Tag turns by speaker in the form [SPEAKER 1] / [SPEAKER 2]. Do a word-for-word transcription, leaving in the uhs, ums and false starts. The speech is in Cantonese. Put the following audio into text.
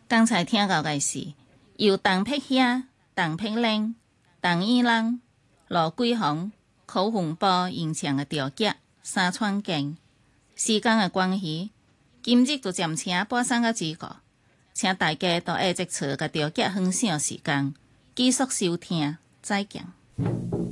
[SPEAKER 1] 剛才聽到嘅是由陳佩霞、陳佩玲、陳依蘭、羅桂紅、柯洪波演唱嘅調劇《三寸鏡》。時間嘅關係，今日就暫請播送到這個，請大家到下一次嘅調劇分享時間繼續收聽，再見。